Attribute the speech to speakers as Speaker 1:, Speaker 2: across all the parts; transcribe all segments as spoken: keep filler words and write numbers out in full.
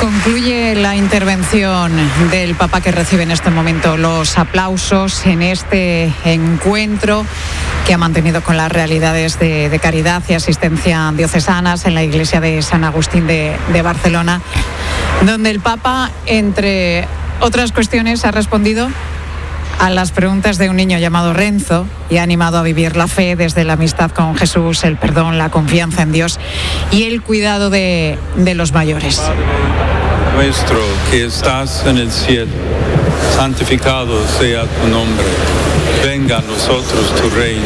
Speaker 1: Concluye la intervención del Papa, que recibe en este momento los aplausos en este encuentro que ha mantenido con las realidades de, de caridad y asistencia diocesanas en la iglesia de San Agustín de, de Barcelona, donde el Papa, entre otras cuestiones, ha respondido a las preguntas de un niño llamado Renzo y ha animado a vivir la fe desde la amistad con Jesús, el perdón, la confianza en Dios y el cuidado de, de los mayores.
Speaker 2: Padre nuestro que estás en el cielo, santificado sea tu nombre. Venga a nosotros tu reino.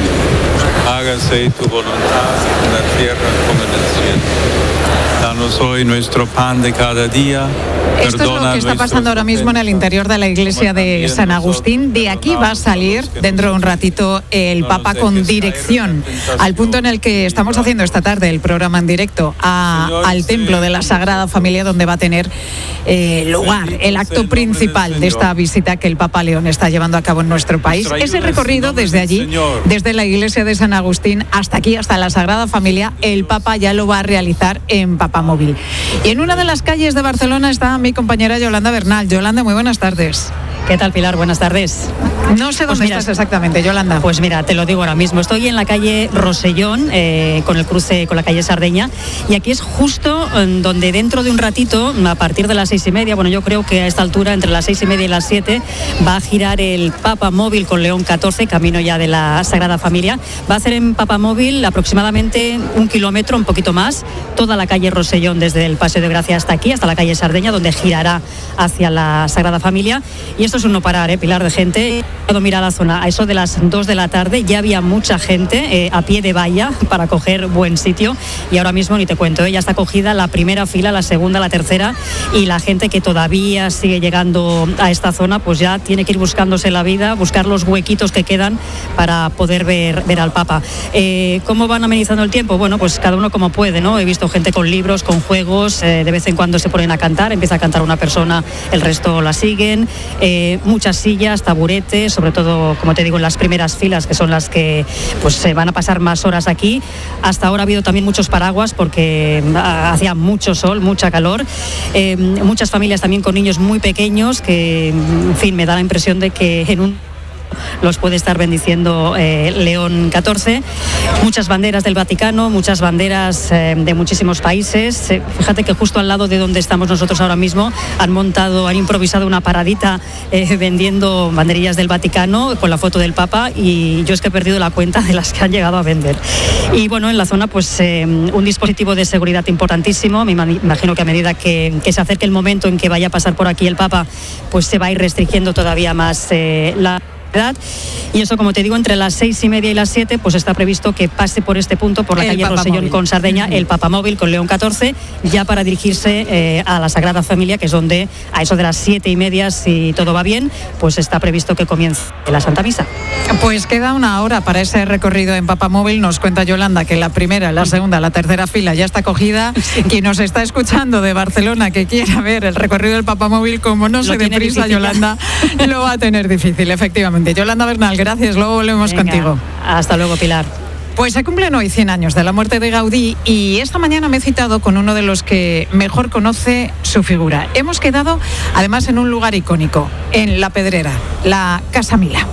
Speaker 2: Hágase tu voluntad en la tierra como en el cielo. Danos hoy nuestro pan de cada día.
Speaker 1: Esto es lo que está pasando ahora mismo en el interior de la iglesia de San Agustín. De aquí va a salir dentro de un ratito el Papa con dirección al punto en el que estamos haciendo esta tarde el programa en directo a, al templo de la Sagrada Familia, donde va a tener eh, lugar el acto principal de esta visita que el Papa León está llevando a cabo en nuestro país. Ese recorrido desde allí, desde la iglesia de San Agustín hasta aquí, hasta la Sagrada Familia, el Papa ya lo va a realizar en Papamóvil. Y en una de las calles de Barcelona está mi compañera Yolanda Bernal. Yolanda, muy buenas tardes.
Speaker 3: ¿Qué tal, Pilar? Buenas tardes.
Speaker 1: No sé dónde
Speaker 3: pues mira,
Speaker 1: estás exactamente, Yolanda.
Speaker 3: Pues mira, te lo digo ahora mismo. Estoy en la calle Rosellón, eh, con el cruce con la calle Sardeña, y aquí es justo en donde dentro de un ratito, a partir de las seis y media, bueno, yo creo que a esta altura, entre las seis y media y las siete, va a girar el Papamóvil con León catorce, camino ya de la Sagrada Familia. Va a hacer en Papamóvil aproximadamente un kilómetro, un poquito más, toda la calle Rosellón, desde el Paseo de Gracia hasta aquí, hasta la calle Sardeña, donde girará hacia la Sagrada Familia. Y esto es un no parar, ¿eh, Pilar? De gente. Cuando mira la zona, a eso de las dos de la tarde ya había mucha gente eh, a pie de valla para coger buen sitio, y ahora mismo ni te cuento, ¿eh? Ya está cogida la primera fila, la segunda, la tercera, y la gente que todavía sigue llegando a esta zona pues ya tiene que ir buscándose la vida, buscar los huequitos que quedan para poder ver, ver al Papa. Eh, ¿Cómo van amenizando el tiempo? Bueno, pues cada uno como puede, ¿no? He visto gente con libros, con juegos, eh, de vez en cuando se ponen a cantar, empieza a cantar una persona, el resto la siguen. Eh, muchas sillas, taburetes, sobre todo, como te digo, en las primeras filas, que son las que pues se van a pasar más horas aquí. Hasta ahora ha habido también muchos paraguas porque hacía mucho sol, mucha calor. Eh, muchas familias también con niños muy pequeños que, en fin, me da la impresión de que en un los puede estar bendiciendo eh, León catorce. Muchas banderas del Vaticano, muchas banderas eh, de muchísimos países. Eh, fíjate que justo al lado de donde estamos nosotros ahora mismo han montado, han improvisado una paradita eh, vendiendo banderillas del Vaticano con la foto del Papa, y yo es que he perdido la cuenta de las que han llegado a vender. Y bueno, en la zona pues eh, un dispositivo de seguridad importantísimo. Me imagino que a medida que, que se acerque el momento en que vaya a pasar por aquí el Papa, pues se va a ir restringiendo todavía más eh, la... Y eso, como te digo, entre las seis y media y las siete, pues está previsto que pase por este punto, por la el calle Rosellón con Sardeña, el Papamóvil con León catorce, ya para dirigirse eh, a la Sagrada Familia, que es donde a eso de las siete y media, si todo va bien, pues está previsto que comience la Santa Misa.
Speaker 1: Pues queda una hora para ese recorrido en Papamóvil. Nos cuenta Yolanda que la primera, la segunda, la tercera fila ya está cogida. Sí. Quien nos está escuchando de Barcelona que quiera ver el recorrido del Papamóvil, como no se dé prisa, Yolanda, lo va a tener difícil, efectivamente. Yolanda Bernal, gracias, luego volvemos Venga, contigo.
Speaker 3: Hasta luego, Pilar.
Speaker 1: Pues se cumplen hoy cien años de la muerte de Gaudí, y esta mañana me he citado con uno de los que mejor conoce su figura. Hemos quedado además en un lugar icónico, en La Pedrera, la Casa Milà.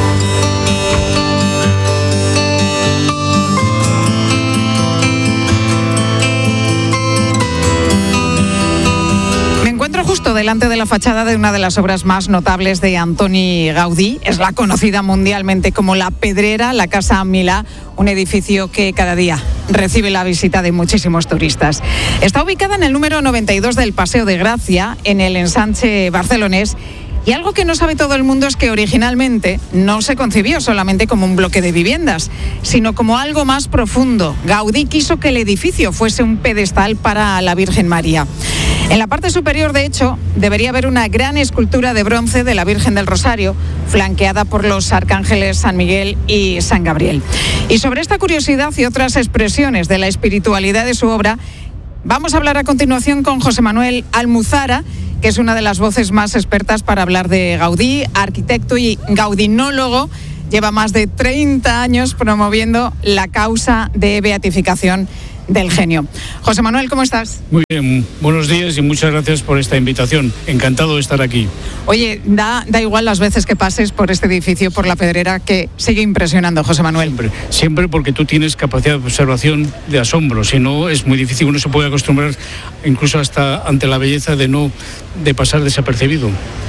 Speaker 1: Justo delante de la fachada de una de las obras más notables de Antoni Gaudí. Es la conocida mundialmente como La Pedrera, la Casa Milà, un edificio que cada día recibe la visita de muchísimos turistas. Está ubicada en el número noventa y dos del Paseo de Gracia, en el ensanche barcelonés. Y algo que no sabe todo el mundo es que originalmente no se concibió solamente como un bloque de viviendas, sino como algo más profundo. Gaudí quiso que el edificio fuese un pedestal para la Virgen María. En la parte superior, de hecho, debería haber una gran escultura de bronce de la Virgen del Rosario, flanqueada por los arcángeles San Miguel y San Gabriel. Y sobre esta curiosidad y otras expresiones de la espiritualidad de su obra, vamos a hablar a continuación con José Manuel Almuzara, que es una de las voces más expertas para hablar de Gaudí, arquitecto y gaudinólogo. Lleva más de treinta años promoviendo la causa de beatificación del genio. José Manuel, ¿cómo estás?
Speaker 4: Muy bien, buenos días y muchas gracias por esta invitación. Encantado de estar aquí.
Speaker 1: Oye, da, da igual las veces que pases por este edificio, por la Pedrera, que sigue impresionando, José Manuel.
Speaker 4: Siempre, siempre porque tú tienes capacidad de observación de asombro. Si no, es muy difícil. Uno se puede acostumbrar incluso hasta ante la belleza de no de pasar desapercibido.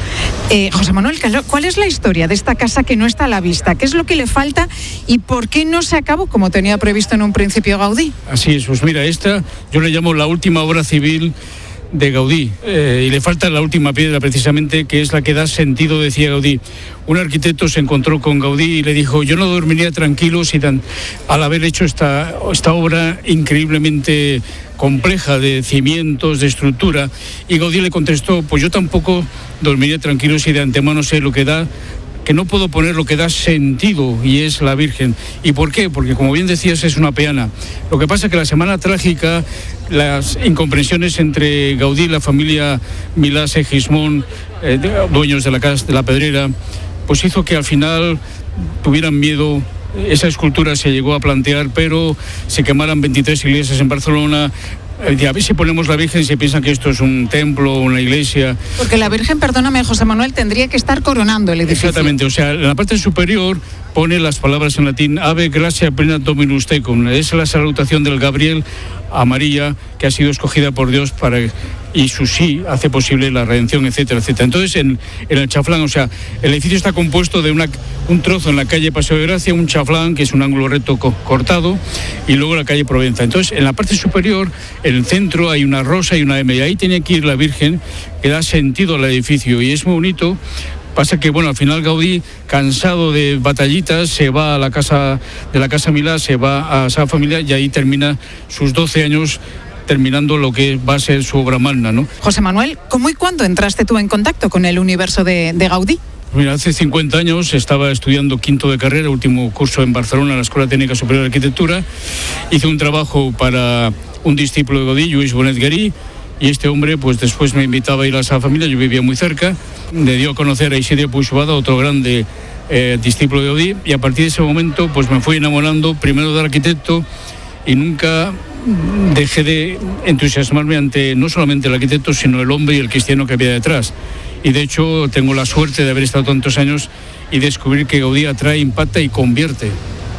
Speaker 1: Eh, José Manuel, ¿cuál es la historia de esta casa que no está a la vista? ¿Qué es lo que le falta y por qué no se acabó como tenía previsto en un principio Gaudí?
Speaker 4: Así es, pues mira, esta yo le llamo la última obra civil de Gaudí, eh, y le falta la última piedra precisamente, que es la que da sentido, decía Gaudí. Un arquitecto se encontró con Gaudí y le dijo: yo no dormiría tranquilo si tan, al haber hecho esta, esta obra increíblemente compleja de cimientos, de estructura. Y Gaudí le contestó: pues yo tampoco dormiría tranquilo si de antemano sé lo que da, que no puedo poner lo que da sentido, y es la Virgen. ¿Y por qué? Porque, como bien decías, es una peana. Lo que pasa es que la semana trágica, las incomprensiones entre Gaudí y la familia Milá Segismond, eh, dueños de la casa de la Pedrera, pues hizo que al final tuvieran miedo. Esa escultura se llegó a plantear, pero se quemaran veintitrés iglesias en Barcelona. A ver si ponemos la Virgen y se piensan que esto es un templo o una iglesia.
Speaker 1: Porque la Virgen, perdóname, José Manuel, tendría que estar coronando el edificio.
Speaker 4: Exactamente, o sea, en la parte superior pone las palabras en latín: Ave gratia plena Dominus tecum. Es la salutación del Gabriel a María, que ha sido escogida por Dios para, y su sí hace posible la redención, etcétera, etcétera. Entonces, en, en el chaflán, o sea, el edificio está compuesto de una, un trozo en la calle Paseo de Gracia, un chaflán, que es un ángulo recto co- cortado, y luego la calle Provenza. Entonces, en la parte superior, en el centro, hay una rosa y una M, y ahí tenía que ir la Virgen, que da sentido al edificio, y es muy bonito. Pasa que, bueno, al final Gaudí, cansado de batallitas, se va a la casa de la Casa Milá, se va a esa familia, y ahí termina sus doce años terminando lo que va a ser su obra magna, ¿no?
Speaker 1: José Manuel, ¿cómo y cuándo entraste tú en contacto con el universo de, de Gaudí?
Speaker 4: Mira, hace cincuenta años estaba estudiando quinto de carrera, último curso en Barcelona, en la Escuela Técnica Superior de Arquitectura. Hice un trabajo para un discípulo de Gaudí, Lluís Bonet Garí, y este hombre pues después me invitaba a ir a esa familia. Yo vivía muy cerca, me dio a conocer a Isidre Puigvada, otro grande eh, discípulo de Gaudí, y a partir de ese momento pues me fui enamorando primero del arquitecto, y nunca dejé de entusiasmarme ante no solamente el arquitecto, sino el hombre y el cristiano que había detrás. Y de hecho tengo la suerte de haber estado tantos años y descubrir que Gaudí atrae, impacta y convierte.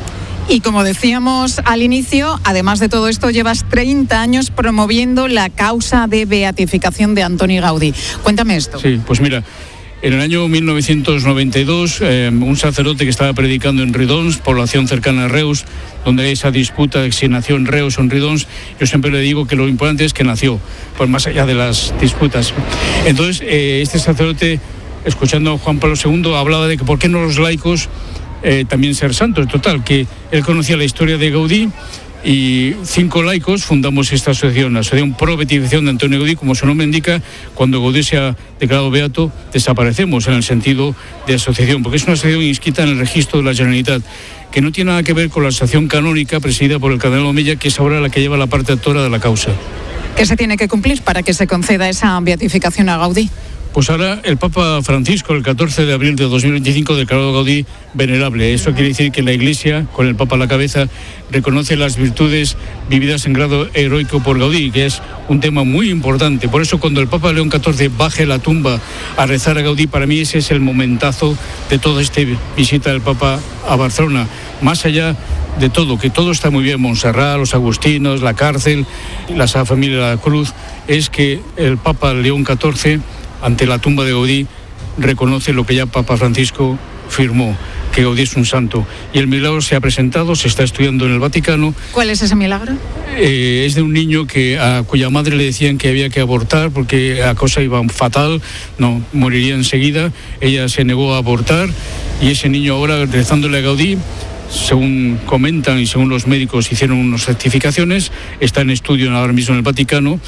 Speaker 1: Y como decíamos al inicio, además de todo esto, llevas treinta años promoviendo la causa de beatificación de Antoni Gaudí. Cuéntame esto.
Speaker 4: Sí, pues mira, en el año mil novecientos noventa y dos, eh, un sacerdote que estaba predicando en Ridons, población cercana a Reus, donde hay esa disputa de si nació en Reus o en Ridons, yo siempre le digo que lo importante es que nació, pues más allá de las disputas. Entonces, eh, este sacerdote, escuchando a Juan Pablo segundo, hablaba de que por qué no los laicos eh, también ser santos. Total, que él conocía la historia de Gaudí, y cinco laicos fundamos esta asociación, la Asociación Pro Beatificación de Antoni Gaudí. Como su nombre indica, cuando Gaudí se ha declarado beato, desaparecemos en el sentido de asociación, porque es una asociación inscrita en el registro de la Generalitat, que no tiene nada que ver con la asociación canónica presidida por el cardenal Omeya, que es ahora la que lleva la parte actora de la causa.
Speaker 1: ¿Qué se tiene que cumplir para que se conceda esa beatificación a Gaudí?
Speaker 4: Pues ahora el Papa Francisco, el catorce de abril de dos mil veinticinco, declaró a Gaudí venerable. Eso quiere decir que la Iglesia, con el Papa a la cabeza, reconoce las virtudes vividas en grado heroico por Gaudí, que es un tema muy importante. Por eso, cuando el Papa León catorce baje la tumba a rezar a Gaudí, para mí ese es el momentazo de toda esta visita del Papa a Barcelona. Más allá de todo, que todo está muy bien, Montserrat, los agustinos, la cárcel, la Sagrada Familia de la Cruz, es que el Papa León catorce, ante la tumba de Gaudí, reconoce lo que ya Papa Francisco firmó, que Gaudí es un santo. Y el milagro se ha presentado, se está estudiando en el Vaticano.
Speaker 1: ¿Cuál es ese milagro?
Speaker 4: Eh, es de un niño que a cuya madre le decían que había que abortar porque la cosa iba fatal, no, moriría enseguida. Ella se negó a abortar, y ese niño ahora, rezándole a Gaudí, según comentan y según los médicos hicieron unas certificaciones, está en estudio ahora mismo en el Vaticano,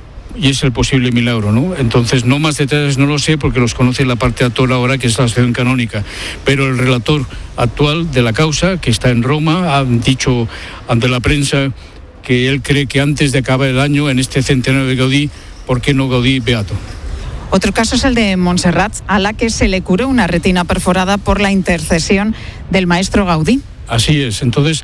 Speaker 4: y es el posible milagro, ¿no? Entonces, no más detalles no lo sé, porque los conoce la parte actora ahora, que es la asociación canónica, pero el relator actual de la causa, que está en Roma, ha dicho ante la prensa que él cree que antes de acabar el año, en este centenario de Gaudí, ¿por qué no Gaudí beato?
Speaker 1: Otro caso es el de Montserrat, a la que se le curó una retina perforada por la intercesión del maestro Gaudí.
Speaker 4: Así es. Entonces,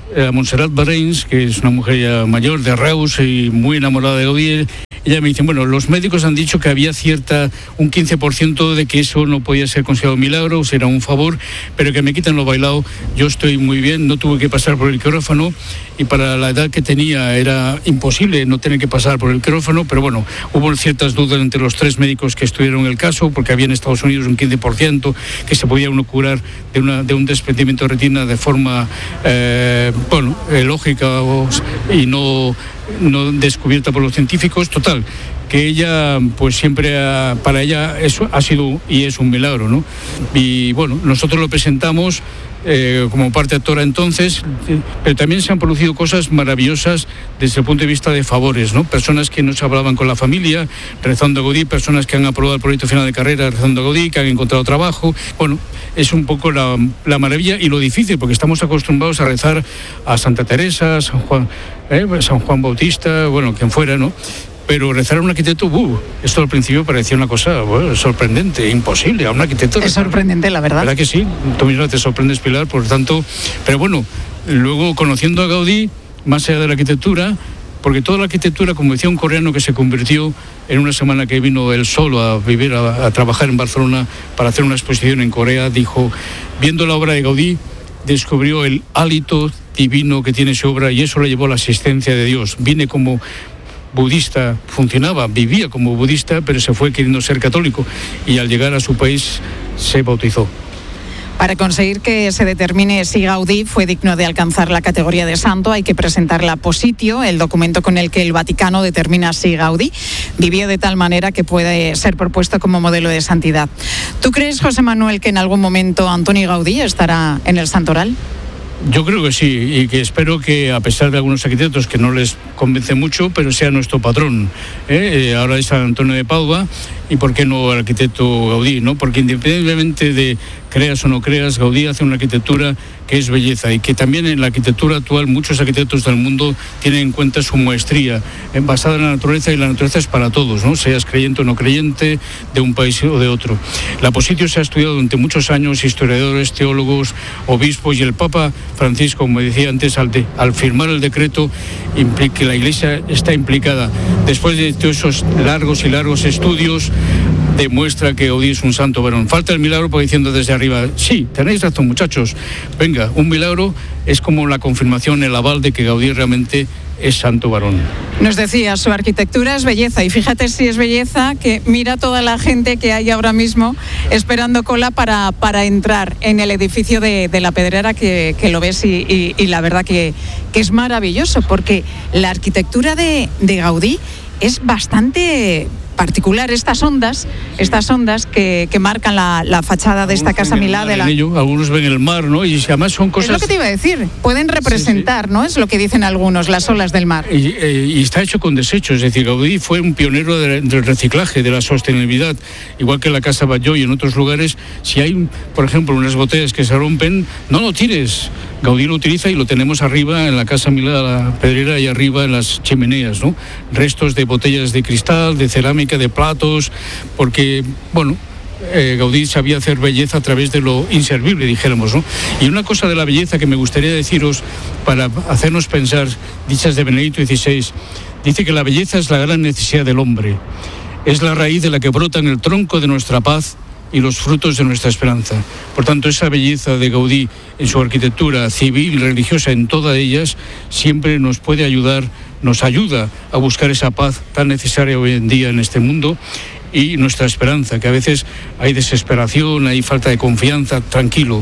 Speaker 4: a Montserrat Barreins, que es una mujer ya mayor de Reus y muy enamorada de Gaudí. Ella me dice, bueno, los médicos han dicho que había cierta, un quince por ciento de que eso no podía ser considerado un milagro, será un favor, pero que me quiten lo bailado, yo estoy muy bien, no tuve que pasar por el quirófano y para la edad que tenía era imposible no tener que pasar por el quirófano, pero bueno, hubo ciertas dudas entre los tres médicos que estuvieron el caso, porque había en Estados Unidos un quince por ciento que se podía uno curar de, una, de un desprendimiento de retina de forma, eh, bueno, eh, lógica o, y no... no descubierta por los científicos. Total, que ella pues siempre ha, para ella eso ha sido y es un milagro, ¿no? Y bueno, nosotros lo presentamos eh, como parte actora entonces, eh, pero también se han producido cosas maravillosas desde el punto de vista de favores, ¿no? Personas que no se hablaban con la familia rezando a Gaudí, personas que han aprobado el proyecto final de carrera rezando a Gaudí, que han encontrado trabajo. Bueno, es un poco la, la maravilla y lo difícil, porque estamos acostumbrados a rezar a Santa Teresa, a San Juan, eh, San Juan Bautista, bueno, quien fuera, ¿no? Pero rezar a un arquitecto, uh, esto al principio parecía una cosa bueno, sorprendente, imposible. A un arquitecto.
Speaker 1: Es sorprendente, la verdad.
Speaker 4: ¿Verdad que sí? Tú mismo te sorprendes, Pilar, por tanto. Pero bueno, luego conociendo a Gaudí, más allá de la arquitectura, porque toda la arquitectura, como decía un coreano que se convirtió en una semana que vino él solo a vivir, a, a trabajar en Barcelona para hacer una exposición en Corea, dijo, viendo la obra de Gaudí, descubrió el hálito divino que tiene su obra y eso le llevó a la asistencia de Dios. Vine como budista, funcionaba, vivía como budista, pero se fue queriendo ser católico y al llegar a su país se bautizó.
Speaker 1: Para conseguir que se determine si Gaudí fue digno de alcanzar la categoría de santo, hay que presentar la Positio, el documento con el que el Vaticano determina si Gaudí vivió de tal manera que puede ser propuesto como modelo de santidad. ¿Tú crees, José Manuel, que en algún momento Antoni Gaudí estará en el santoral?
Speaker 4: Yo creo que sí, y que espero que, a pesar de algunos arquitectos que no les convence mucho, pero sea nuestro patrón. ¿eh? Ahora es San Antonio de Padua, y por qué no el arquitecto Gaudí, ¿no? Porque independientemente de creas o no creas, Gaudí hace una arquitectura que es belleza y que también en la arquitectura actual muchos arquitectos del mundo tienen en cuenta su maestría eh, basada en la naturaleza, y la naturaleza es para todos, ¿no? Seas creyente o no creyente, de un país o de otro. La Positio se ha estudiado durante muchos años, historiadores, teólogos, obispos, y el Papa Francisco, como decía antes, al, de, al firmar el decreto, que la Iglesia está implicada. Después de todos esos largos y largos estudios, demuestra que Gaudí es un santo varón. Falta el milagro, porque diciendo desde arriba, sí, tenéis razón, muchachos, venga, un milagro es como la confirmación, el aval de que Gaudí realmente es santo varón.
Speaker 1: Nos decía, su arquitectura es belleza, y fíjate si es belleza que mira toda la gente que hay ahora mismo esperando cola para, para entrar en el edificio de, de la Pedrera, que, que lo ves y, y, y la verdad que, que es maravilloso, porque la arquitectura de, de Gaudí es bastante particular. Estas ondas, estas ondas que, que marcan la, la fachada de esta casa Milá de la...
Speaker 4: Ello, algunos ven el mar, ¿no? Y además son cosas...
Speaker 1: Es lo que te iba a decir, pueden representar, sí, sí. ¿no? Es lo que dicen algunos, las olas del mar.
Speaker 4: Y, eh, y está hecho con desechos, es decir, Gaudí fue un pionero de, del reciclaje, de la sostenibilidad, igual que en la Casa Batlló y en otros lugares. Si hay, por ejemplo, unas botellas que se rompen, no lo tires. Gaudí lo utiliza y lo tenemos arriba en la Casa Milá, la Pedrera, y arriba en las chimeneas, ¿no? Restos de botellas de cristal, de cerámica, de platos, porque, bueno, eh, Gaudí sabía hacer belleza a través de lo inservible, dijéramos, ¿no? Y una cosa de la belleza que me gustaría deciros para hacernos pensar, dichas de Benedicto dieciséis, dice que la belleza es la gran necesidad del hombre, es la raíz de la que brota en el tronco de nuestra paz y los frutos de nuestra esperanza. Por tanto, esa belleza de Gaudí en su arquitectura civil y religiosa, en todas ellas, siempre nos puede ayudar, nos ayuda a buscar esa paz tan necesaria hoy en día en este mundo, y nuestra esperanza, que a veces hay desesperación, hay falta de confianza. Tranquilo,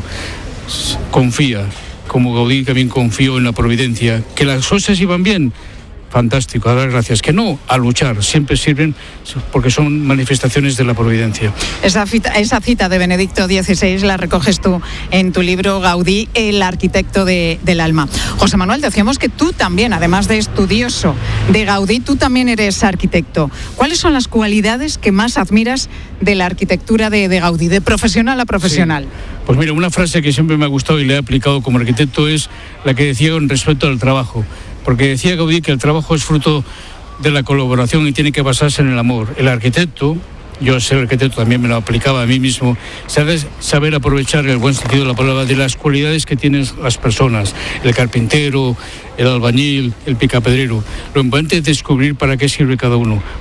Speaker 4: confía, como Gaudí también confió en la providencia. Que las cosas iban bien, fantástico, a dar gracias. Que no, a luchar, siempre sirven porque son manifestaciones de la providencia.
Speaker 1: Esa cita, esa cita de Benedicto dieciséis la recoges tú en tu libro Gaudí, el arquitecto de, del alma. José Manuel, decíamos que tú también, además de estudioso de Gaudí, tú también eres arquitecto. ¿Cuáles son las cualidades que más admiras de la arquitectura de, de Gaudí, de profesional a profesional?
Speaker 4: Sí. Pues mira, una frase que siempre me ha gustado y le he aplicado como arquitecto es la que decía con respecto al trabajo. Porque decía Gaudí que el trabajo es fruto de la colaboración y tiene que basarse en el amor. El arquitecto yo ser arquitecto también me lo aplicaba a mí mismo, sabes, saber aprovechar el buen sentido de la palabra de las cualidades que tienen las personas, el carpintero, el albañil, el picapedrero. Lo importante es descubrir para qué sirve cada uno.